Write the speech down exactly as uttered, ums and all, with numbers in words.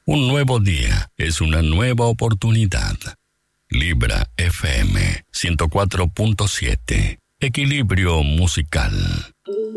Un nuevo día es una nueva oportunidad. Libra F M ciento cuatro punto siete. Equilibrio musical.